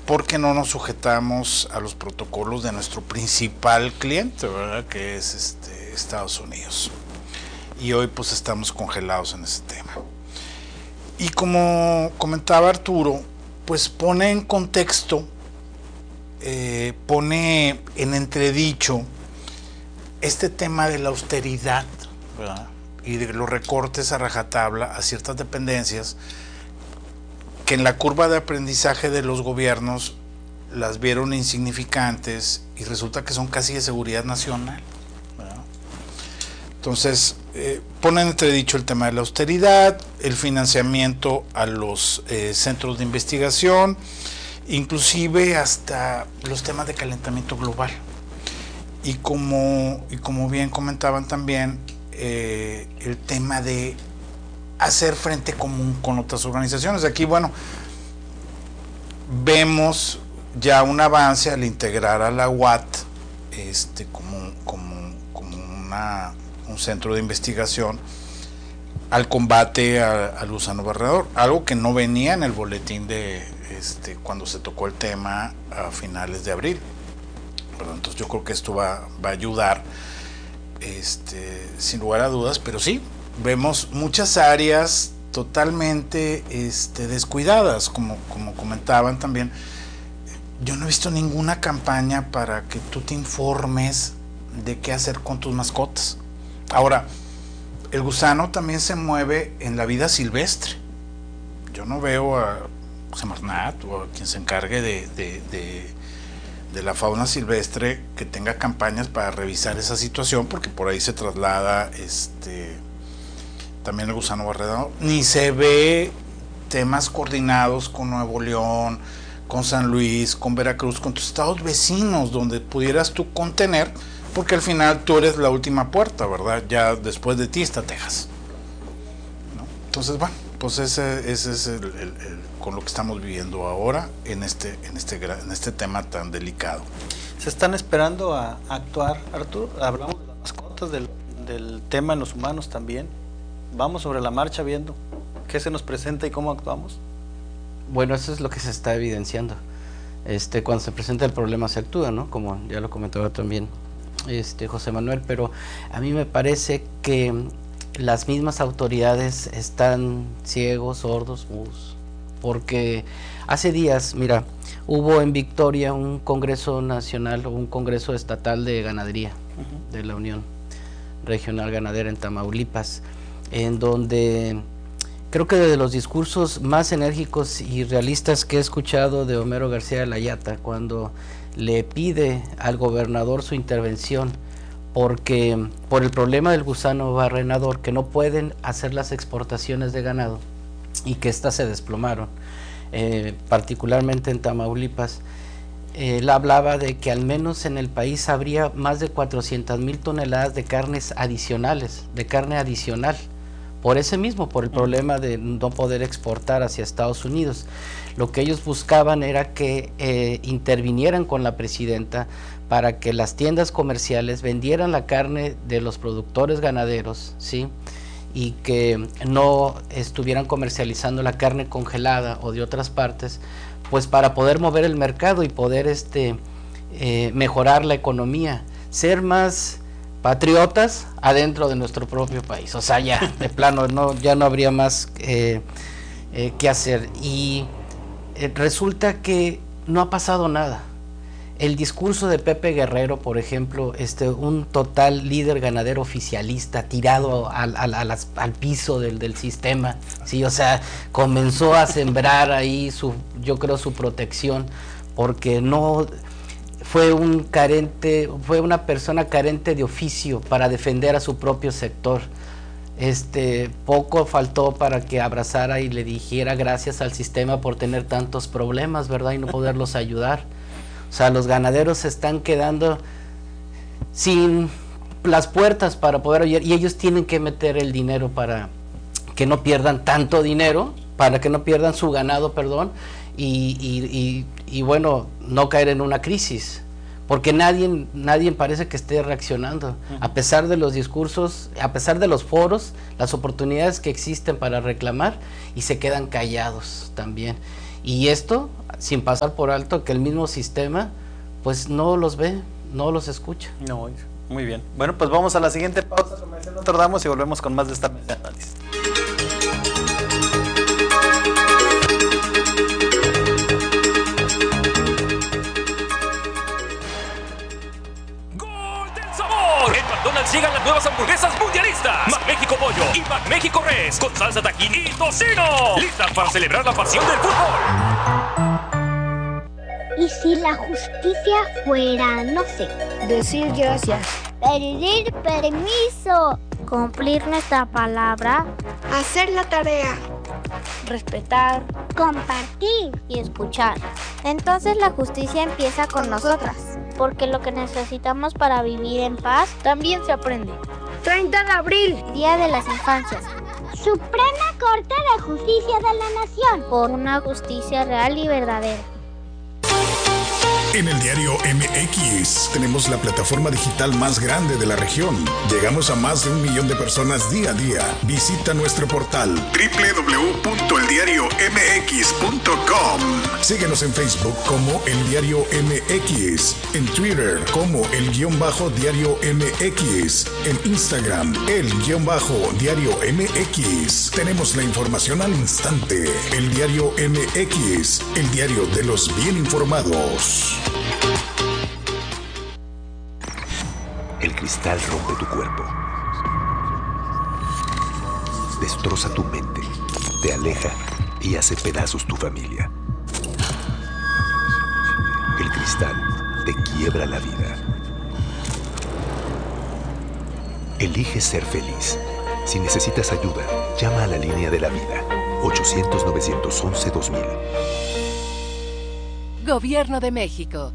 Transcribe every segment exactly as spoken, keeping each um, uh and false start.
porque no nos sujetamos a los protocolos de nuestro principal cliente, ¿verdad? Que es este, Estados Unidos. Y hoy pues estamos congelados en ese tema. Y como comentaba Arturo, pues pone en contexto, eh, pone en entredicho este tema de la austeridad, ¿verdad? Y de los recortes a rajatabla a ciertas dependencias que en la curva de aprendizaje de los gobiernos las vieron insignificantes y resulta que son casi de seguridad nacional, ¿verdad? Entonces, eh, pone en entredicho el tema de la austeridad, el financiamiento a los eh, centros de investigación, inclusive hasta los temas de calentamiento global. Y como, y como bien comentaban también, eh, el tema de hacer frente común con otras organizaciones. Aquí, bueno, vemos ya un avance al integrar a la U A T este, como, como, como una, un centro de investigación al combate a, al gusano barredor, algo que no venía en el boletín de este, cuando se tocó el tema a finales de abril. Entonces yo creo que esto va, va a ayudar este, sin lugar a dudas, pero sí, vemos muchas áreas totalmente este, descuidadas, como, como comentaban también. Yo no he visto ninguna campaña para que tú te informes de qué hacer con tus mascotas. Ahora, el gusano también se mueve en la vida silvestre. Yo no veo a Semarnat o a quien se encargue de, de, de, de la fauna silvestre que tenga campañas para revisar esa situación, porque por ahí se traslada este también el gusano barredor. Ni se ve temas coordinados con Nuevo León, con San Luis, con Veracruz, con tus estados vecinos, donde pudieras tú contener, porque al final tú eres la última puerta, ¿verdad? Ya después de ti está Texas, ¿no? Entonces, bueno, pues ese, ese es el, el, el, con lo que estamos viviendo ahora en este, en este, en este tema tan delicado. ¿Se están esperando a, a actuar, Arturo? Hablamos de las mascotas, del, del tema en los humanos también. Vamos sobre la marcha viendo qué se nos presenta y cómo actuamos. Bueno, eso es lo que se está evidenciando. Este, cuando se presenta el problema se actúa, ¿no? Como ya lo comentaba también este, José Manuel, pero a mí me parece que las mismas autoridades están ciegos, sordos, mudos, porque hace días, mira, hubo en Victoria un congreso nacional o un congreso estatal de ganadería uh-huh. de la Unión Regional Ganadera en Tamaulipas, en donde creo que de los discursos más enérgicos y realistas que he escuchado de Homero García de la Llata, cuando le pide al gobernador su intervención porque por el problema del gusano barrenador, que no pueden hacer las exportaciones de ganado y que éstas se desplomaron, eh, particularmente en Tamaulipas. Eh, él hablaba de que al menos en el país habría más de cuatrocientas mil toneladas de carnes adicionales, de carne adicional, por ese mismo, por el problema de no poder exportar hacia Estados Unidos. Lo que ellos buscaban era que eh, intervinieran con la presidenta para que las tiendas comerciales vendieran la carne de los productores ganaderos, ¿sí? Y que no estuvieran comercializando la carne congelada o de otras partes, pues para poder mover el mercado y poder este, eh, mejorar la economía, ser más patriotas adentro de nuestro propio país. O sea, ya de plano no, ya no habría más eh, eh, que hacer. Y eh, resulta que no ha pasado nada. El discurso de Pepe Guerrero, por ejemplo, este, un total líder ganadero oficialista tirado al, al, al, al piso del, del sistema, ¿sí? O sea, comenzó a sembrar ahí su, yo creo, su protección, porque no fue un carente, fue una persona carente de oficio para defender a su propio sector. Este, poco faltó para que abrazara y le dijera gracias al sistema por tener tantos problemas, ¿verdad? Y no poderlos ayudar. O sea, los ganaderos se están quedando sin las puertas para poder oír, y ellos tienen que meter el dinero para que no pierdan tanto dinero, para que no pierdan su ganado, perdón, y, y, y, y bueno, no caer en una crisis, porque nadie, nadie parece que esté reaccionando, uh-huh. a pesar de los discursos, a pesar de los foros, las oportunidades que existen para reclamar, y se quedan callados también. Y esto sin pasar por alto que el mismo sistema pues no los ve, no los escucha. No, muy bien. Bueno, pues vamos a la siguiente pausa comercial, nos tardamos y volvemos con más de esta mesa de análisis. En McDonald's llegan las nuevas hamburguesas mundialistas McMéxico Pollo y McMéxico Res con salsa tajín y tocino, listas para celebrar la pasión del fútbol. ¿Y si la justicia fuera, no sé, decir gracias, pedir permiso, cumplir nuestra palabra, hacer la tarea, respetar, compartir y escuchar? Entonces la justicia empieza con nosotras, porque lo que necesitamos para vivir en paz también se aprende. treinta de abril, Día de las Infancias. Suprema Corte de Justicia de la Nación, por una justicia real y verdadera. En el diario M X tenemos la plataforma digital más grande de la región. Llegamos a más de un millón de personas día a día. Visita nuestro portal doble u doble u doble u punto el diario m x punto com. Síguenos en Facebook como El Diario M X, en Twitter como El Guión Bajo Diario M X, en Instagram El Guión Bajo Diario M X. Tenemos la información al instante. El Diario M X, el diario de los bien informados. El cristal rompe tu cuerpo, destroza tu mente, te aleja y hace pedazos tu familia. El cristal te quiebra la vida. Elige ser feliz. Si necesitas ayuda, llama a la línea de la vida, ochocientos, novecientos once, dos mil. Gobierno de México.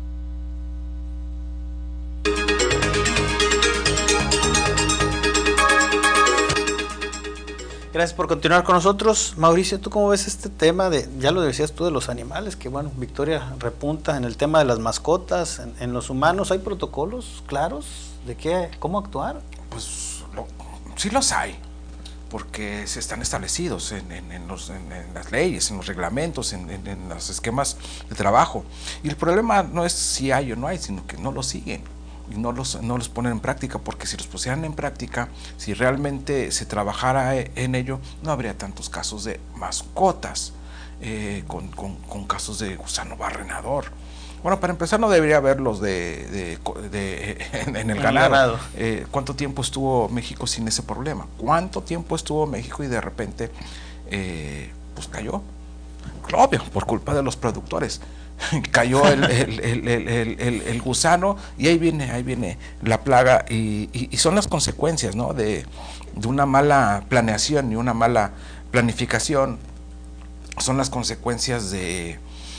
Gracias por continuar con nosotros. Mauricio, ¿tú cómo ves este tema de, ya lo decías tú, de los animales? Que bueno, Victoria repunta en el tema de las mascotas, en, en los humanos. ¿Hay protocolos claros de qué, cómo actuar? Pues lo, sí los hay, porque se están establecidos en, en, en, los, en, en las leyes, en los reglamentos, en, en, en los esquemas de trabajo. Y el problema no es si hay o no hay, sino que no los siguen y no los, no los ponen en práctica, porque si los pusieran en práctica, si realmente se trabajara en ello, no habría tantos casos de mascotas eh, con, con, con casos de gusano barrenador. Bueno, para empezar no debería haberlos de, de, de, en, en el ganado. ganado. Eh, ¿Cuánto tiempo estuvo México sin ese problema? ¿Cuánto tiempo estuvo México y de repente eh, pues cayó? Obvio, por culpa de los productores. Cayó el, el, el, el, el, el, el gusano y ahí viene, ahí viene la plaga y, y, y son las consecuencias, ¿no? de, de una mala planeación y una mala planificación. Son las consecuencias de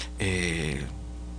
eh,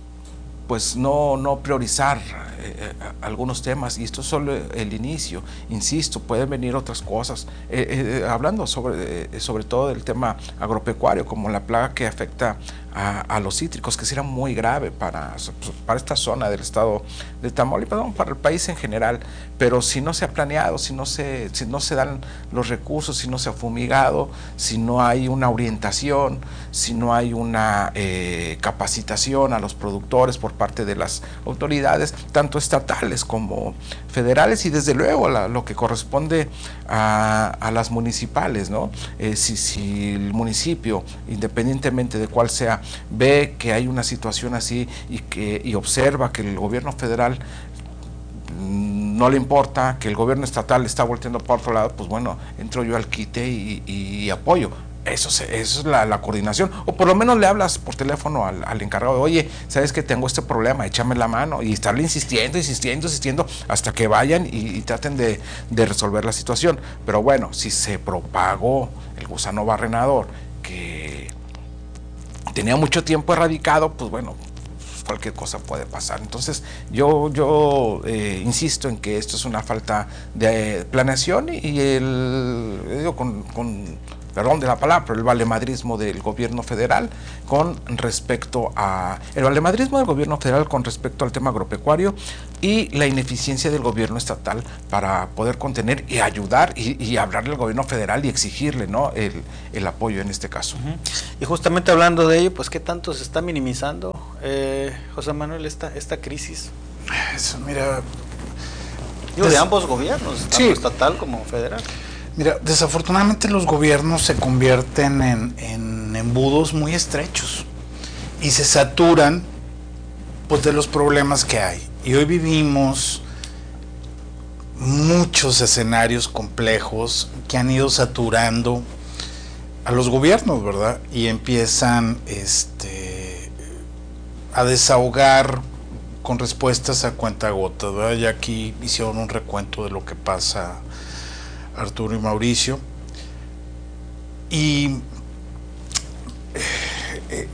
pues no, no priorizar eh, algunos temas, y esto es solo el inicio. Insisto, pueden venir otras cosas, eh, eh, hablando sobre, eh, sobre todo del tema agropecuario, como la plaga que afecta a, a los cítricos, que será muy grave para, para esta zona del estado de Tamaulipas, no, para el país en general. Pero si no se ha planeado, si no se, si no se dan los recursos, si no se ha fumigado, si no hay una orientación, si no hay una eh, capacitación a los productores por parte de las autoridades, tanto estatales como federales, y desde luego la, lo que corresponde a, a las municipales, ¿no? Eh, si, si el municipio, independientemente de cuál sea, ve que hay una situación así y que y observa que el gobierno federal no le importa, que el gobierno estatal está volteando para otro lado, pues bueno, entro yo al quite y, y, y apoyo. Eso, se, eso es la, la coordinación, o por lo menos le hablas por teléfono al, al encargado de, oye, sabes que tengo este problema, échame la mano, y estarle insistiendo, insistiendo, insistiendo, hasta que vayan y, y traten de, de resolver la situación. Pero bueno, si se propagó el gusano barrenador, que tenía mucho tiempo erradicado, pues bueno, cualquier cosa puede pasar. Entonces yo, yo eh, insisto en que esto es una falta de planeación y, y el, digo, con, con perdón de la palabra, pero el valemadrismo del gobierno federal con respecto a el valemadrismo del gobierno federal con respecto al tema agropecuario y la ineficiencia del gobierno estatal para poder contener y ayudar y, y hablarle al gobierno federal y exigirle, ¿no?, el, el apoyo en este caso. Uh-huh. Y justamente hablando de ello, pues ¿qué tanto se está minimizando, eh, José Manuel, esta, esta crisis? Eso, mira, Digo, de ambos gobiernos, tanto sí. estatal como federal. Mira, desafortunadamente los gobiernos se convierten en, en embudos muy estrechos y se saturan, pues, de los problemas que hay. Y hoy vivimos muchos escenarios complejos que han ido saturando a los gobiernos, ¿verdad? Y empiezan este, a desahogar con respuestas a cuentagotas, ¿verdad? Ya aquí hicieron un recuento de lo que pasa Arturo y Mauricio, y eh,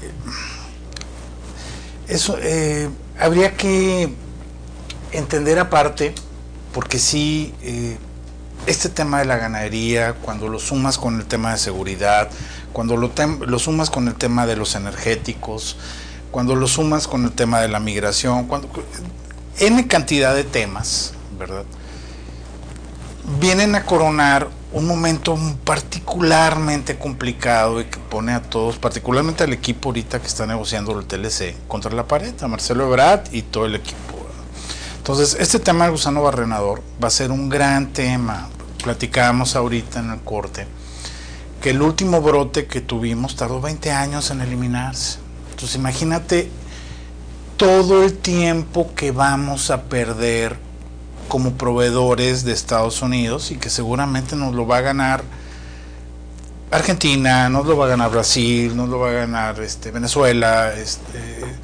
eso eh, habría que entender aparte, porque sí, eh, este tema de la ganadería, cuando lo sumas con el tema de seguridad, cuando lo, lo sumas con el tema de los energéticos, cuando lo sumas con el tema de la migración, cuando N cantidad de temas, ¿verdad?, vienen a coronar un momento particularmente complicado y que pone a todos, particularmente al equipo ahorita que está negociando el T L C, contra la pared, a Marcelo Ebrard y todo el equipo. Entonces, este tema del gusano barrenador va a ser un gran tema. Platicábamos ahorita en el corte que el último brote que tuvimos tardó veinte años en eliminarse. Entonces, imagínate todo el tiempo que vamos a perder como proveedores de Estados Unidos y que seguramente nos lo va a ganar Argentina, nos lo va a ganar Brasil, nos lo va a ganar este, Venezuela, este,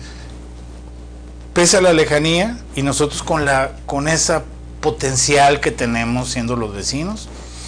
pese a la lejanía, y nosotros con la con esa potencial que tenemos siendo los vecinos,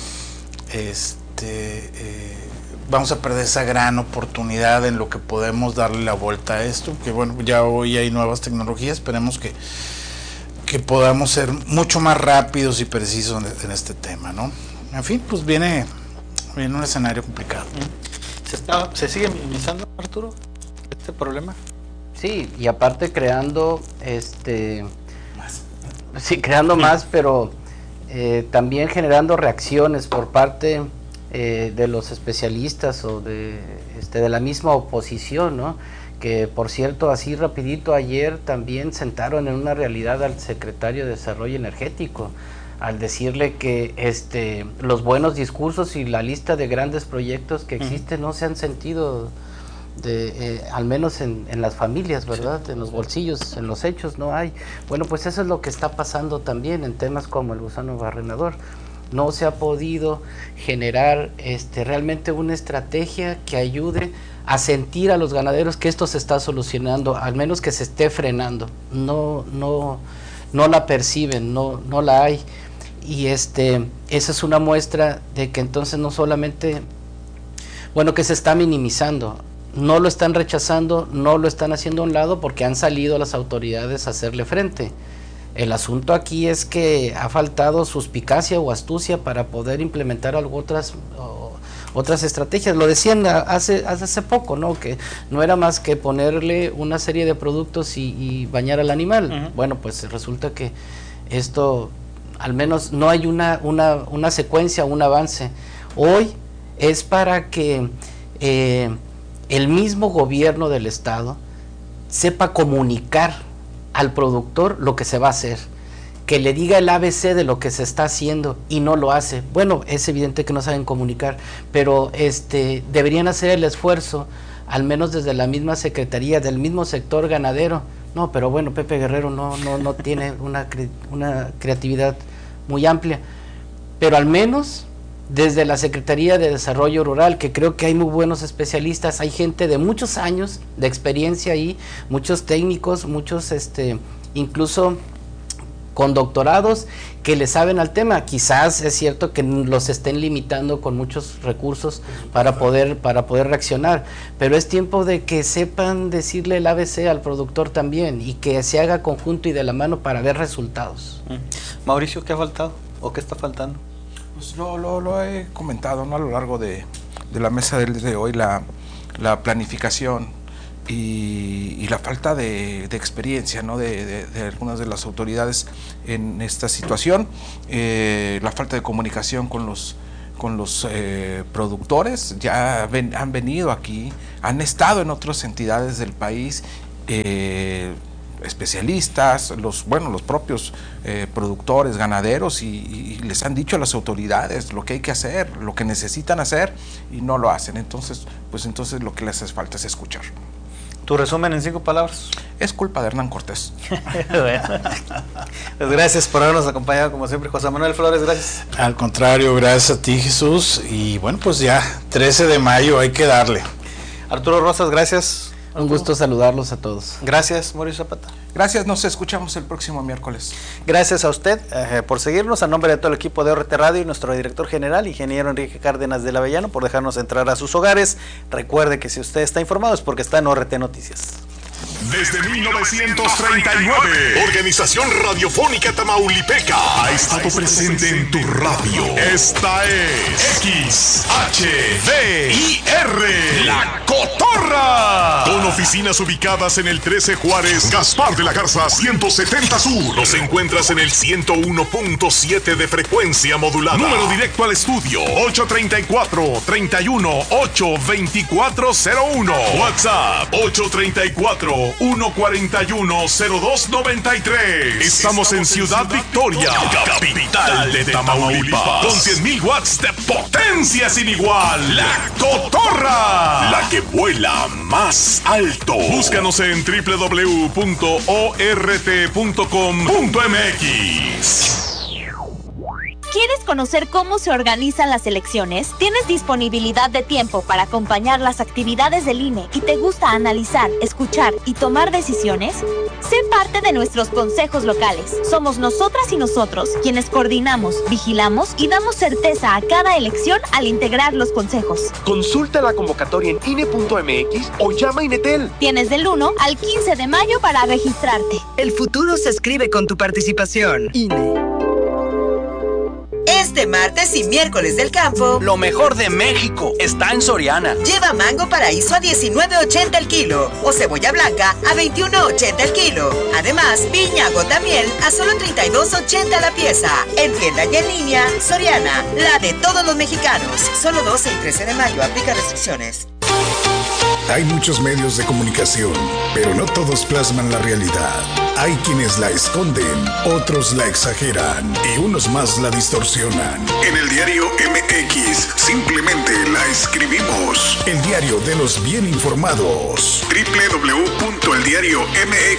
este, eh, vamos a perder esa gran oportunidad en lo que podemos darle la vuelta a esto, que bueno, ya hoy hay nuevas tecnologías, esperemos que que podamos ser mucho más rápidos y precisos en, en este tema, ¿no? En fin, pues viene, viene un escenario complicado. ¿Se, está, ¿Se sigue minimizando, Arturo, este problema? Sí, y aparte creando, este, más. sí, creando sí. más, pero eh, también generando reacciones por parte eh, de los especialistas o de, este, de la misma oposición, ¿no? Que por cierto, así rapidito ayer también sentaron en una realidad al secretario de Desarrollo Energético al decirle que este los buenos discursos y la lista de grandes proyectos que existen uh-huh. no se han sentido de, eh, al menos en, en las familias, ¿verdad? Sí. En los bolsillos, en los hechos no hay. Bueno, pues eso es lo que está pasando también en temas como el gusano barrenador. No se ha podido generar este realmente una estrategia que ayude a sentir a los ganaderos que esto se está solucionando, al menos que se esté frenando. No, no, no la perciben, no, no la hay. Y este, esa es una muestra de que entonces no solamente, bueno, que se está minimizando, no lo están rechazando, no lo están haciendo a un lado porque han salido las autoridades a hacerle frente. El asunto aquí es que ha faltado suspicacia o astucia para poder implementar algo otras o, otras estrategias. Lo decían hace hace poco, ¿no? Que no era más que ponerle una serie de productos y, y bañar al animal. Uh-huh. Bueno, pues resulta que esto, al menos no hay una, una, una secuencia, un avance. Hoy es para que eh, el mismo gobierno del estado sepa comunicar al productor lo que se va a hacer, que le diga el A B C de lo que se está haciendo y no lo hace. Bueno, es evidente que no saben comunicar, pero este deberían hacer el esfuerzo, al menos desde la misma secretaría, del mismo sector ganadero. No, pero bueno, Pepe Guerrero no no no tiene una una creatividad muy amplia, pero al menos desde la Secretaría de Desarrollo Rural, que creo que hay muy buenos especialistas, hay gente de muchos años de experiencia ahí, muchos técnicos, muchos este incluso con doctorados que le saben al tema. Quizás es cierto que los estén limitando con muchos recursos para poder, para poder reaccionar, pero es tiempo de que sepan decirle el A B C al productor también y que se haga conjunto y de la mano para ver resultados. Mauricio, ¿qué ha faltado o qué está faltando? Pues lo, lo, lo he comentado, ¿no?, a lo largo de, de la mesa del de hoy, la, la planificación y, y la falta de, de experiencia, ¿no?, de, de, de algunas de las autoridades en esta situación, eh, la falta de comunicación con los con los eh, productores. Ya ven, han venido aquí, han estado en otras entidades del país, eh, especialistas, los bueno los propios eh, productores, ganaderos, y, y les han dicho a las autoridades lo que hay que hacer, lo que necesitan hacer, y no lo hacen. Entonces, pues entonces lo que les hace falta es escuchar. ¿Tu resumen en cinco palabras? Es culpa de Hernán Cortés. Bueno, pues gracias por habernos acompañado como siempre. José Manuel Flores, gracias. Al contrario, gracias a ti, Jesús, y bueno, pues ya trece de mayo hay que darle. Arturo Rosas, gracias. Un gusto saludarlos a todos. Gracias, Mauricio Zapata. Gracias, nos escuchamos el próximo miércoles. Gracias a usted eh, por seguirnos, a nombre de todo el equipo de O R T Radio y nuestro director general, ingeniero Enrique Cárdenas del Avellano, por dejarnos entrar a sus hogares. Recuerde que si usted está informado es porque está en O R T Noticias. Desde mil novecientos treinta y nueve, Organización Radiofónica Tamaulipeca ha estado presente en tu radio. Esta es X H D I R, La Cotorra. Con oficinas ubicadas en el trece Juárez, Gaspar de la Garza ciento setenta Sur. Nos encuentras en el ciento uno punto siete de frecuencia modulada. Número directo al estudio ocho treinta y cuatro, treinta y uno, ocho veinticuatro cero uno. WhatsApp ocho treinta y cuatro, uno cuarenta y uno, cero dos noventa y tres. Estamos en Ciudad Victoria, capital de Tamaulipas, con cien mil watts de potencia sin igual. La Cotorra, la que vuela más alto. Búscanos en doble u doble u doble u punto o r t punto com punto m x. ¿Quieres conocer cómo se organizan las elecciones? ¿Tienes disponibilidad de tiempo para acompañar las actividades del I N E y te gusta analizar, escuchar y tomar decisiones? Sé parte de nuestros consejos locales. Somos nosotras y nosotros quienes coordinamos, vigilamos y damos certeza a cada elección al integrar los consejos. Consulta la convocatoria en I N E punto m x o llama a Inetel. Tienes del uno al quince de mayo para registrarte. El futuro se escribe con tu participación. I N E. Este martes y miércoles del campo, lo mejor de México está en Soriana. Lleva mango paraíso a diecinueve ochenta el kilo o cebolla blanca a veintiuno ochenta el kilo. Además, piña gota miel a solo treinta y dos ochenta la pieza. En tienda y en línea, Soriana, la de todos los mexicanos. Solo doce y trece de mayo, aplica restricciones. Hay muchos medios de comunicación, pero no todos plasman la realidad. Hay quienes la esconden, otros la exageran y unos más la distorsionan. En el diario M X simplemente la escribimos. El diario de los bien informados. doble u doble u doble u punto el diario m